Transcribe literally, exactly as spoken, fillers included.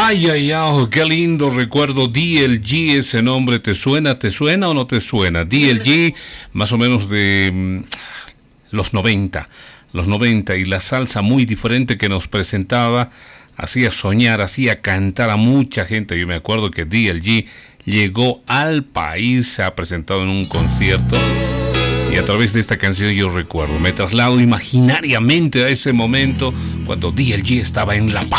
Ay, ay, ay, qué lindo recuerdo. D L G, ese nombre, ¿te suena? ¿Te suena o no te suena? D L G, más o menos de mm, los noventa. Los noventa y la salsa muy diferente que nos presentaba, hacía soñar, hacía cantar a mucha gente. Yo me acuerdo que D L G llegó al país, se ha presentado en un concierto. Y a través de esta canción yo recuerdo, me traslado imaginariamente a ese momento cuando D L G estaba en La Paz.